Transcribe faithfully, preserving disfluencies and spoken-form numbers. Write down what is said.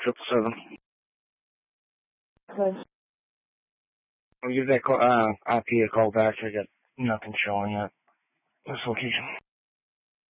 triple seven. Okay. I'll give that call, uh, I P a call back. I got nothing showing at this location.